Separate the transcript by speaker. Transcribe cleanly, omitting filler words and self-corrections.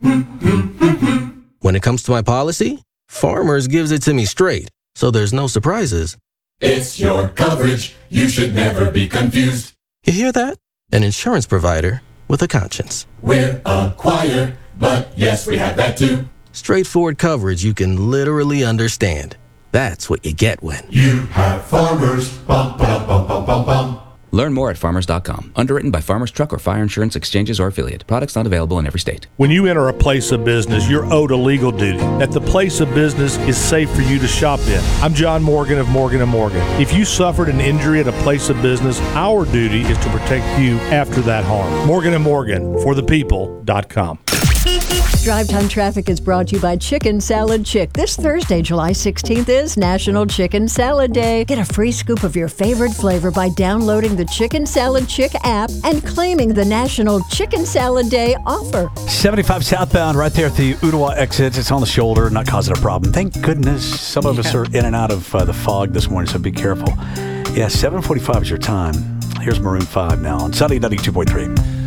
Speaker 1: When it comes to my policy, Farmers gives it to me straight, so there's no surprises.
Speaker 2: It's your coverage. You should never be confused.
Speaker 1: You hear that? An insurance provider with a conscience.
Speaker 2: We're a choir, but yes, we have that too.
Speaker 1: Straightforward coverage you can literally understand. That's what you get when
Speaker 2: you have Farmers. Bum, bum, bum, bum, bum, bum.
Speaker 3: Learn more at farmers.com. Underwritten by Farmers Truck or Fire Insurance Exchanges or Affiliate. Products not available in every state.
Speaker 4: When you enter a place of business, you're owed a legal duty that the place of business is safe for you to shop in. I'm John Morgan of Morgan & Morgan. If you suffered an injury at a place of business, our duty is to protect you after that harm. Morgan & Morgan, forthepeople.com.
Speaker 5: Drive Time Traffic is brought to you by Chicken Salad Chick. This Thursday, July 16th, is National Chicken Salad Day. Get a free scoop of your favorite flavor by downloading the Chicken Salad Chick app and claiming the National Chicken Salad Day offer.
Speaker 6: 75 southbound right there at the Ottawa exit. It's on the shoulder, not causing a problem. Thank goodness. Some of us are in and out of the fog this morning, so be careful. Yeah, 7:45 is your time. Here's Maroon 5 now on Sunny 92.3.